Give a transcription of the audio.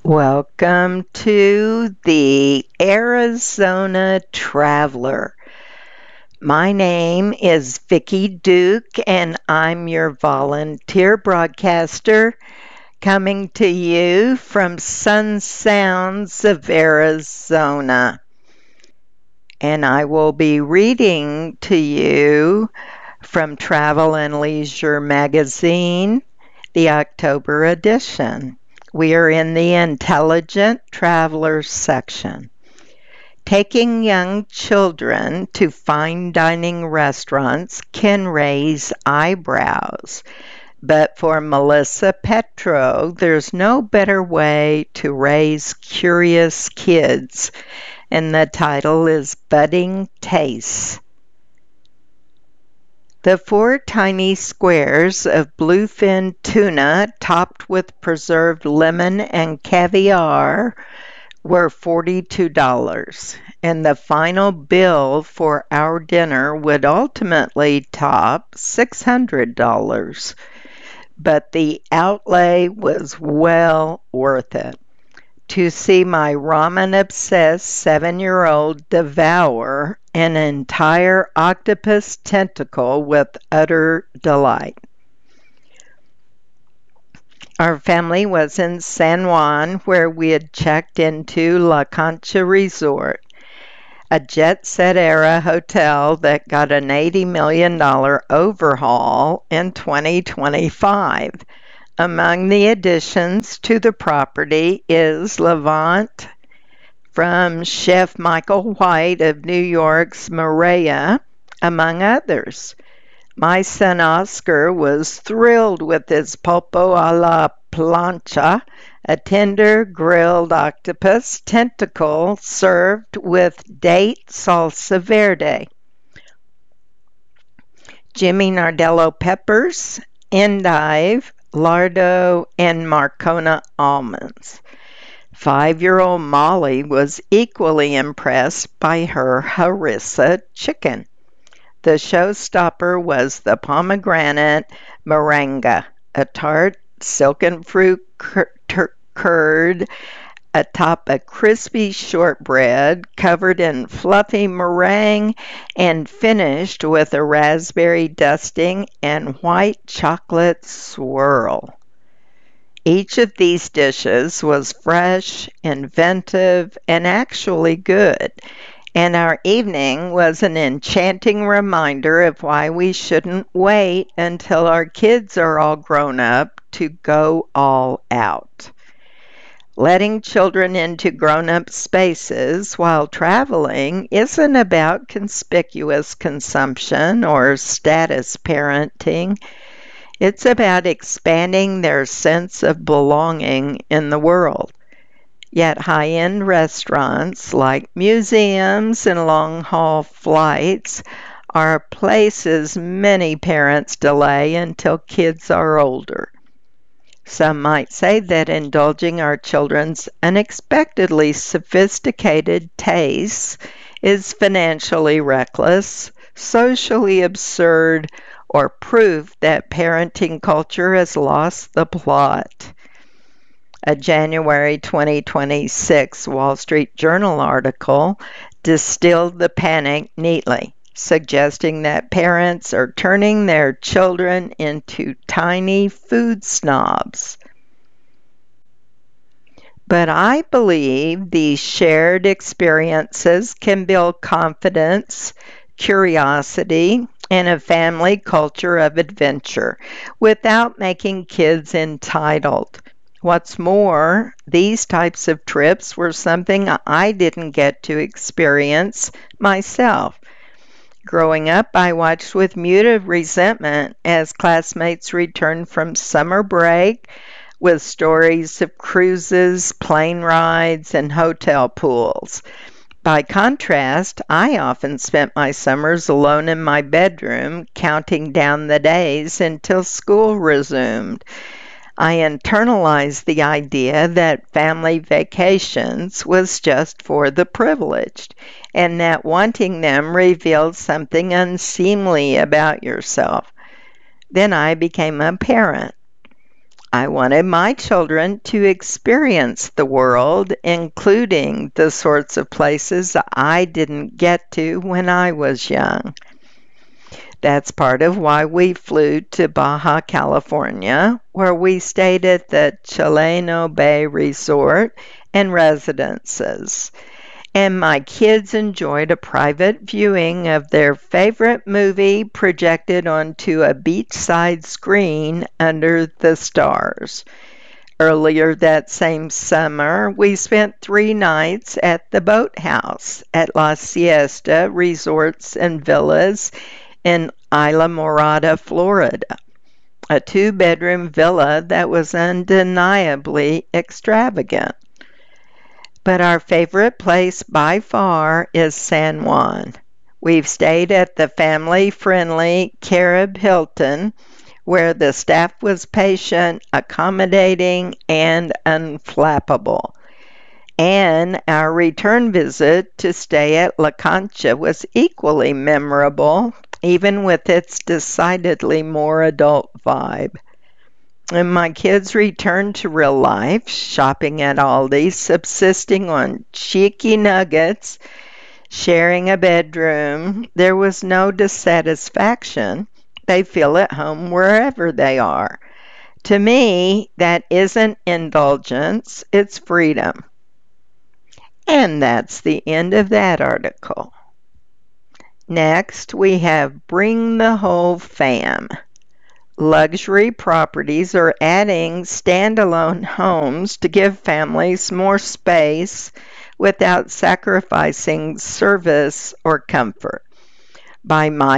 Welcome to the Arizona Traveler. My name is Vicki Duke and I'm your volunteer broadcaster coming to you from Sun Sounds of Arizona. And I will be reading to you from Travel and Leisure magazine, the October edition. We are in the Intelligent Traveler section. Taking young children to fine dining restaurants can raise eyebrows, but for Melissa Petro, there's no better way to raise curious kids, and the title is Budding Tastes. The 4 tiny squares of bluefin tuna topped with preserved lemon and caviar were $42, and the final bill for our dinner would ultimately top $600. But the outlay was well worth it. To see my ramen-obsessed 7-year-old devour an entire octopus tentacle with utter delight. Our family was in San Juan, where we had checked into La Concha Resort, a jet-set-era hotel that got an $80 million overhaul in 2025. Among the additions to the property is Levant from Chef Michael White of New York's Marea, among others. My son Oscar was thrilled with his pulpo a la plancha, a tender grilled octopus tentacle served with date salsa verde, Jimmy Nardello peppers, endive, lardo, and Marcona almonds. 5-year-old Molly was equally impressed by her harissa chicken. The showstopper was the pomegranate meringue, a tart silken fruit curd atop a crispy shortbread covered in fluffy meringue and finished with a raspberry dusting and white chocolate swirl. Each of these dishes was fresh, inventive, and actually good, and our evening was an enchanting reminder of why we shouldn't wait until our kids are all grown up to go all out. Letting children into grown-up spaces while traveling isn't about conspicuous consumption or status parenting. It's about expanding their sense of belonging in the world. Yet high-end restaurants like museums and long-haul flights are places many parents delay until kids are older. Some might say that indulging our children's unexpectedly sophisticated tastes is financially reckless, socially absurd, or proof that parenting culture has lost the plot. A January 2026 Wall Street Journal article distilled the panic neatly, suggesting that parents are turning their children into tiny food snobs. But I believe these shared experiences can build confidence, curiosity, and a family culture of adventure without making kids entitled. What's more, these types of trips were something I didn't get to experience myself. Growing up, I watched with muted resentment as classmates returned from summer break with stories of cruises, plane rides, and hotel pools. By contrast, I often spent my summers alone in my bedroom, counting down the days until school resumed. I internalized the idea that family vacations was just for the privileged, and that wanting them revealed something unseemly about yourself. Then I became a parent. I wanted my children to experience the world, including the sorts of places I didn't get to when I was young. That's part of why we flew to Baja California, where we stayed at the Chileno Bay Resort and Residences. And my kids enjoyed a private viewing of their favorite movie projected onto a beachside screen under the stars. Earlier that same summer, we spent 3 nights at the Boathouse at La Siesta Resorts and Villas in Isla Morada, Florida, a two-bedroom villa that was undeniably extravagant. But our favorite place by far is San Juan. We've stayed at the family-friendly Carib Hilton, where the staff was patient, accommodating, and unflappable. And our return visit to stay at La Concha was equally memorable, even with its decidedly more adult vibe. And my kids returned to real life, shopping at Aldi, subsisting on cheeky nuggets, sharing a bedroom. There was no dissatisfaction. They feel at home wherever they are. To me, that isn't indulgence, it's freedom. And that's the end of that article. Next, we have Bring the Whole Fam. Luxury properties are adding standalone homes to give families more space without sacrificing service or comfort. By my